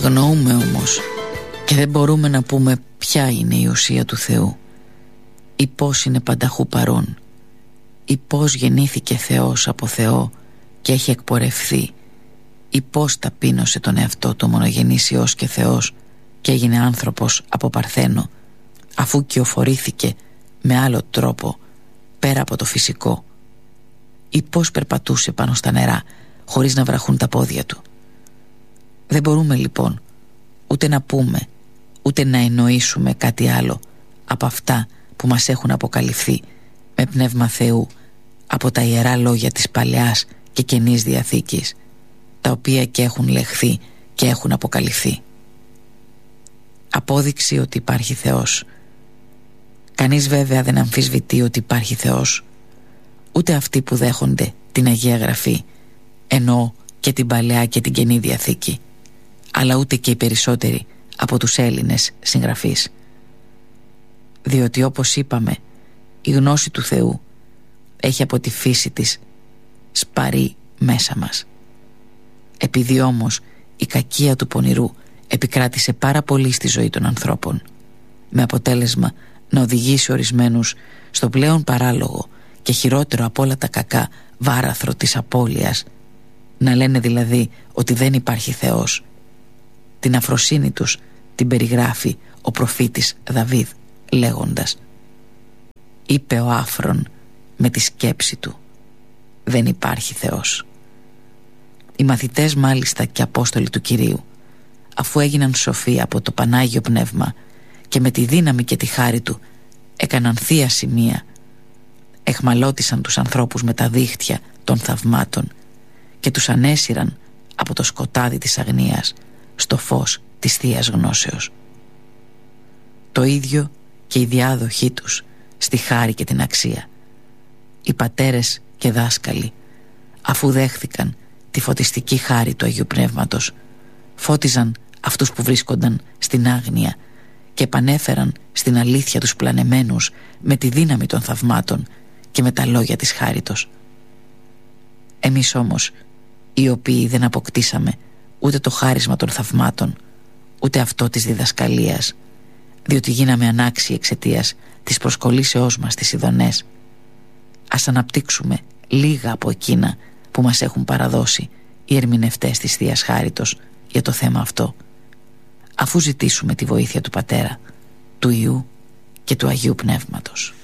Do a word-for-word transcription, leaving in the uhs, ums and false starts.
Αγνοούμε όμως και δεν μπορούμε να πούμε ποια είναι η ουσία του Θεού, ή πώς είναι πανταχού παρόν, ή πώς γεννήθηκε Θεός από Θεό και έχει εκπορευθεί, ή πώς ταπείνωσε τον εαυτό του μονογενής Υιός και Θεός και έγινε άνθρωπος από παρθένο, αφού κυοφορήθηκε με άλλο τρόπο πέρα από το φυσικό, ή πώς περπατούσε πάνω στα νερά χωρίς να βραχούν τα πόδια του. Δεν μπορούμε λοιπόν ούτε να πούμε ούτε να εννοήσουμε κάτι άλλο από αυτά που μας έχουν αποκαλυφθεί με πνεύμα Θεού από τα ιερά λόγια της Παλαιάς και Καινής Διαθήκης, τα οποία και έχουν λεχθεί και έχουν αποκαλυφθεί. Απόδειξη ότι υπάρχει Θεός. Κανείς βέβαια δεν αμφισβητεί ότι υπάρχει Θεός, ούτε αυτοί που δέχονται την Αγία Γραφή, εννοώ και την Παλαιά και την Καινή Διαθήκη, αλλά ούτε και οι περισσότεροι από τους Έλληνες συγγραφείς. Διότι όπως είπαμε, η γνώση του Θεού έχει από τη φύση της σπαρεί μέσα μας. Επειδή όμως η κακία του πονηρού επικράτησε πάρα πολύ στη ζωή των ανθρώπων, με αποτέλεσμα να οδηγήσει ορισμένους στο πλέον παράλογο και χειρότερο από όλα τα κακά βάραθρο της απώλειας, να λένε δηλαδή ότι δεν υπάρχει Θεός. Την αφροσύνη τους την περιγράφει ο προφήτης Δαβίδ λέγοντας: είπε ο άφρον με τη σκέψη του, δεν υπάρχει Θεός. Οι μαθητές μάλιστα και απόστολοι του Κυρίου, αφού έγιναν σοφοί από το Πανάγιο Πνεύμα και με τη δύναμη και τη χάρη του έκαναν θεία σημεία, εχμαλώτισαν τους ανθρώπους με τα δίχτυα των θαυμάτων και τους ανέσυραν από το σκοτάδι της αγνίας στο φως της θείας γνώσεως. Το ίδιο και οι διάδοχοί τους στη χάρη και την αξία, οι πατέρες και δάσκαλοι, αφού δέχθηκαν τη φωτιστική χάρη του Αγίου Πνεύματος, φώτιζαν αυτούς που βρίσκονταν στην άγνοια και επανέφεραν στην αλήθεια τους πλανεμένους με τη δύναμη των θαυμάτων και με τα λόγια της χάριτος. Εμείς όμως, οι οποίοι δεν αποκτήσαμε ούτε το χάρισμα των θαυμάτων, ούτε αυτό της διδασκαλίας, διότι γίναμε ανάξιοι εξαιτίας της προσκολήσεώς μας στις ειδονές, ας αναπτύξουμε λίγα από εκείνα που μας έχουν παραδώσει οι ερμηνευτές της Θείας Χάριτος για το θέμα αυτό, αφού ζητήσουμε τη βοήθεια του Πατέρα, του Υιού και του Αγίου Πνεύματος.